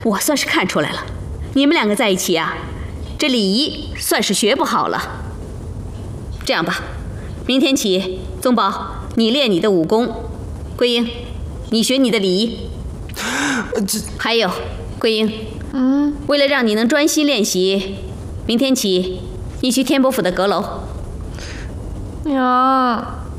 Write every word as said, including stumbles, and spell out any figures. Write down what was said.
我算是看出来了，你们两个在一起啊，这礼仪算是学不好了。这样吧，明天起，宗宝你练你的武功，桂英，你学你的礼仪。 这还有，桂英，嗯，为了让你能专心练习，明天起你去天伯府的阁楼。 娘。